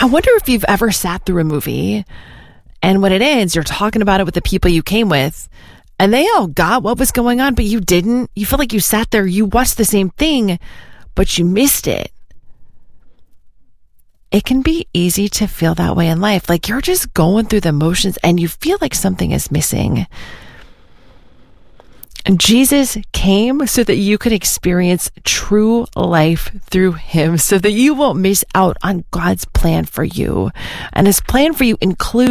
wonder if you've ever sat through a movie and when it ends, you're talking about it with the people you came with and they all got what was going on, but you didn't. You feel like you sat there, you watched the same thing, but you missed it. It can be easy to feel that way in life. Like you're just going through the motions and you feel like something is missing. And Jesus came so that you could experience true life through him, so that you won't miss out on God's plan for you. And his plan for you includes